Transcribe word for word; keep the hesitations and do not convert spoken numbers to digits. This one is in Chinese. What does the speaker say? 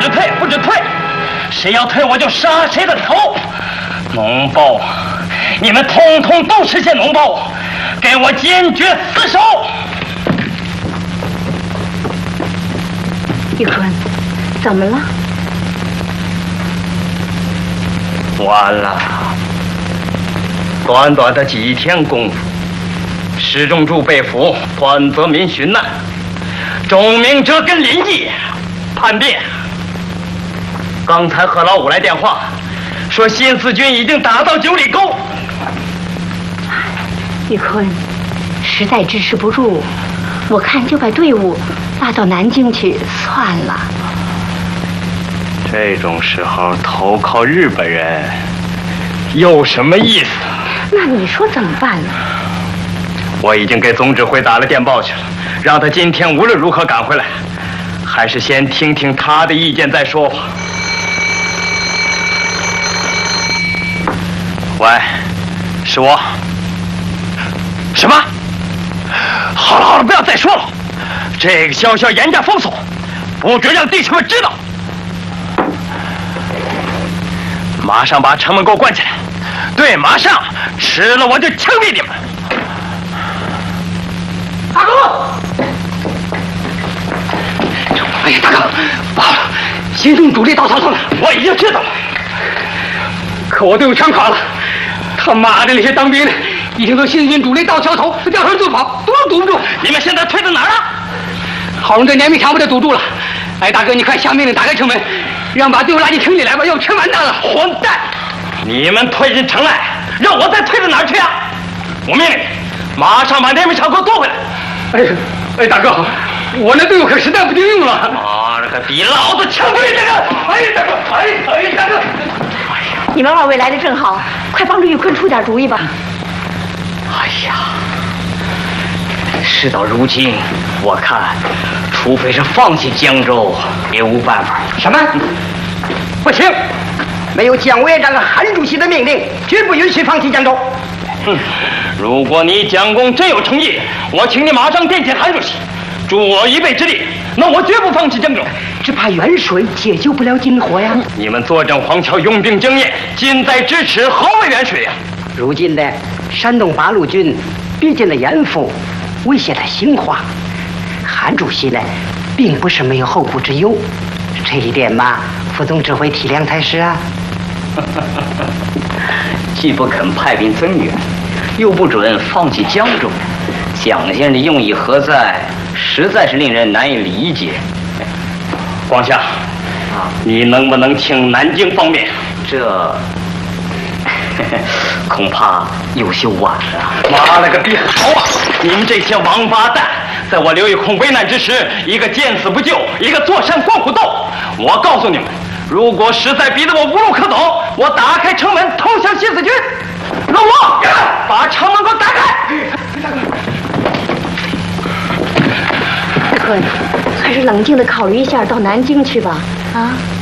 准退，不准退！谁要退，我就杀谁的头！脓包，你们通通都是些脓包，给我坚决死守！ 玉坤，怎么了？ 完了！短短的几天功夫，石中柱被俘，段泽民寻难，钟明哲跟林毅叛变。刚才贺老五来电话，说新四军已经打到九里沟。 玉坤，实在支持不住，我看就把队伍拉到南京去算了。 这种时候投靠日本人有什么意思？ 那你说怎么办呢？ 我已经给总指挥打了电报去了，让他今天无论如何赶回来。还是先听听他的意见再说吧。喂，是我。什么？好了好了，不要再说了。这个消息要严加封锁，不准让弟兄们知道。马上把城门给我关起来！对，马上！迟了我就枪毙你们！大哥！哎呀，大哥，不好了，行动主力到桥头了！我已经知道了，可我队伍全垮了。他妈的，那些当兵的已经从新军主力到桥头，掉头就跑，堵都堵不住。你们现在退到哪儿了？好容易在连密墙把他堵住了。哎，大哥，你快下命令打开城门，让把队伍拉进城里来吧，要不全完蛋了！混蛋！你们退进城来，让我再退到哪儿去啊？我命令，马上把连密墙给我夺回来！哎呀，哎，大哥，我那队伍可实在不顶用了。啊，这个比老子枪毙这个！哎，大哥，哎，哎，大哥！ 你们二位来的正好，快帮助玉坤出点主意吧。 哎呀，事到如今，我看，除非是放弃江州，别无办法。什么？不行！没有蒋委员长和韩主席的命令，绝不允许放弃江州。哼！如果你蒋公真有诚意，我请你马上电请韩主席，助我一臂之力。那我绝不放弃江州，只怕远水解救不了近火呀！你们坐镇黄桥，用兵经验，近在咫尺，何为远水呀？如今的山东八路军逼近了严复，威胁了兴化，韩主席呢，并不是没有后顾之忧，这一点嘛，副总指挥体谅才是啊。既不肯派兵增援，又不准放弃江州，蒋先生的用意何在？实在是令人难以理解。光夏，啊，你能不能请南京方面？这恐怕有些晚了。妈了个逼！好啊！你们这些王八蛋，在我刘义孔危难之时，一个见死不救，一个坐山观虎斗。我告诉你们，如果实在逼得我无路可走，我打开城门投降新四军。老王，把城门给我打开！ 玉坤，还是冷静的考虑一下，到南京去吧。啊。